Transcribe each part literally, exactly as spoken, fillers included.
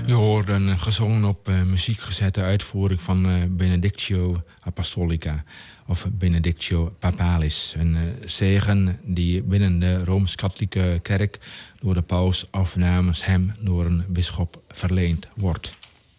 U hoorde een gezongen op uh, muziek gezette uitvoering van uh, Benedictio Apostolica of Benedictio Papalis. Een uh, zegen die binnen de Rooms-Katholieke Kerk door de paus of namens hem door een bisschop verleend wordt.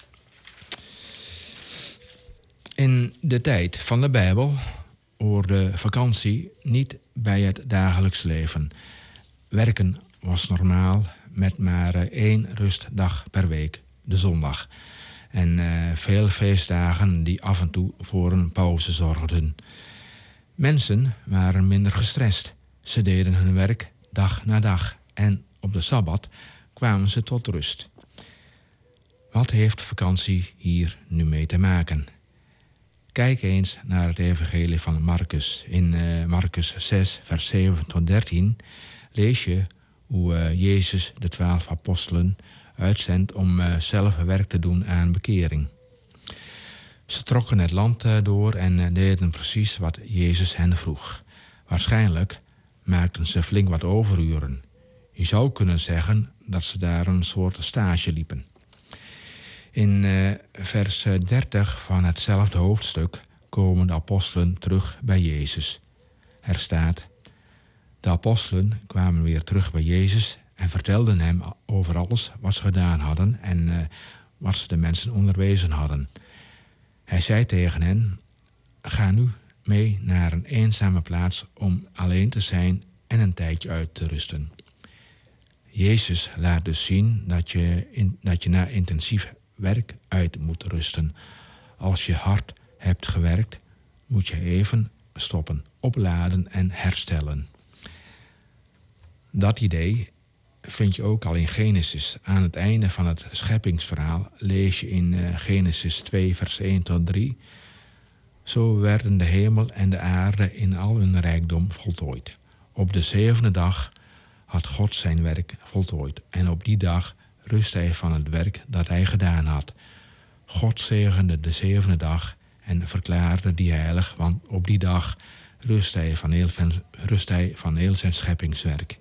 In de tijd van de Bijbel hoorde vakantie niet bij het dagelijks leven. Werken was normaal met maar één rustdag per week, de zondag. En uh, veel feestdagen die af en toe voor een pauze zorgden. Mensen waren minder gestrest. Ze deden hun werk dag na dag. En op de Sabbat kwamen ze tot rust. Wat heeft vakantie hier nu mee te maken? Kijk eens naar het evangelie van Marcus. In uh, Marcus zes, vers zeven tot dertien lees je hoe uh, Jezus de twaalf apostelen uitzendt om uh, zelf werk te doen aan bekering. Ze trokken het land uh, door en uh, deden precies wat Jezus hen vroeg. Waarschijnlijk maakten ze flink wat overuren. Je zou kunnen zeggen dat ze daar een soort stage liepen. In uh, vers dertig van hetzelfde hoofdstuk komen de apostelen terug bij Jezus. Er staat: de apostelen kwamen weer terug bij Jezus en vertelden hem over alles wat ze gedaan hadden en uh, wat ze de mensen onderwezen hadden. Hij zei tegen hen: ga nu mee naar een eenzame plaats om alleen te zijn en een tijdje uit te rusten. Jezus laat dus zien dat je, in, dat je na intensief werk uit moet rusten. Als je hard hebt gewerkt, moet je even stoppen, opladen en herstellen. Dat idee vind je ook al in Genesis. Aan het einde van het scheppingsverhaal lees je in uh, Genesis twee, vers één tot drie. Zo werden de hemel en de aarde in al hun rijkdom voltooid. Op de zevende dag had God zijn werk voltooid. En op die dag rustte hij van het werk dat hij gedaan had. God zegende de zevende dag en verklaarde die heilig, want op die dag rustte hij van heel, rust hij van heel zijn scheppingswerk.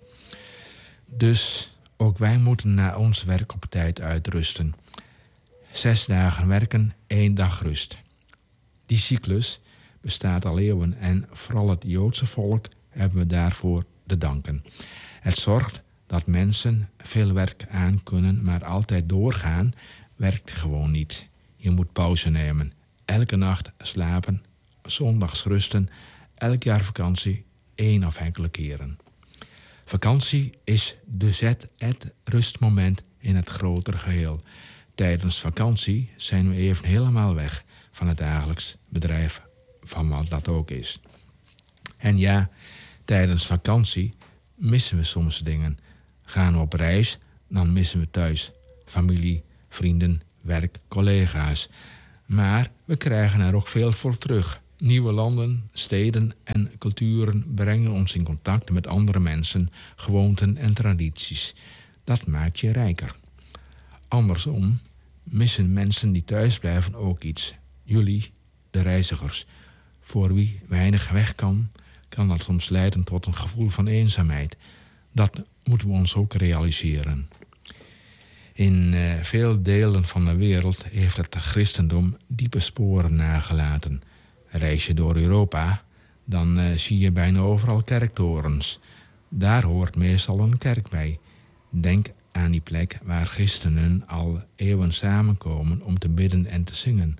Dus ook wij moeten na ons werk op tijd uitrusten. Zes dagen werken, één dag rust. Die cyclus bestaat al eeuwen en vooral het Joodse volk hebben we daarvoor te danken. Het zorgt dat mensen veel werk aan kunnen, maar altijd doorgaan werkt gewoon niet. Je moet pauze nemen. Elke nacht slapen, zondags rusten, elk jaar vakantie, één of enkele keren. Vakantie is de zet, het rustmoment in het grotere geheel. Tijdens vakantie zijn we even helemaal weg van het dagelijks bedrijf, van wat dat ook is. En ja, tijdens vakantie missen we soms dingen. Gaan we op reis, dan missen we thuis familie, vrienden, werk, collega's. Maar we krijgen er ook veel voor terug. Nieuwe landen, steden en culturen brengen ons in contact met andere mensen, gewoonten en tradities. Dat maakt je rijker. Andersom missen mensen die thuis blijven ook iets. Jullie, de reizigers. Voor wie weinig weg kan, kan dat soms leiden tot een gevoel van eenzaamheid. Dat moeten we ons ook realiseren. In uh, veel delen van de wereld heeft het christendom diepe sporen nagelaten. Reis je door Europa, dan uh, zie je bijna overal kerktorens. Daar hoort meestal een kerk bij. Denk aan die plek waar christenen al eeuwen samenkomen om te bidden en te zingen.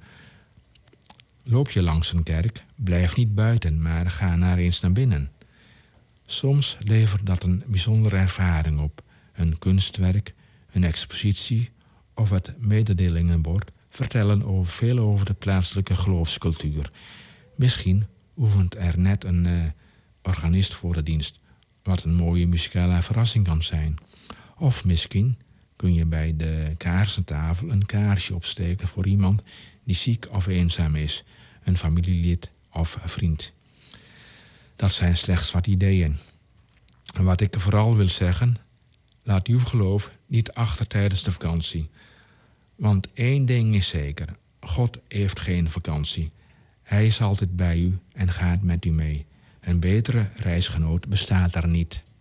Loop je langs een kerk, blijf niet buiten, maar ga naar eens naar binnen. Soms levert dat een bijzondere ervaring op. Een kunstwerk, een expositie of het mededelingenbord vertellen over veel over de plaatselijke geloofscultuur. Misschien oefent er net een uh, organist voor de dienst, wat een mooie muzikale verrassing kan zijn. Of misschien kun je bij de kaarsentafel een kaarsje opsteken voor iemand die ziek of eenzaam is, een familielid of vriend. Dat zijn slechts wat ideeën. En wat ik vooral wil zeggen, laat uw geloof niet achter tijdens de vakantie. Want één ding is zeker, God heeft geen vakantie. Hij is altijd bij u en gaat met u mee. Een betere reisgenoot bestaat er niet.